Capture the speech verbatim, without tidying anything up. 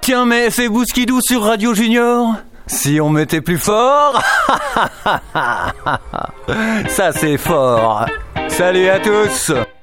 Tiens, mais fais Bousquidou sur Radio Junior. Si on mettait plus fort. Ça c'est fort. Salut à tous.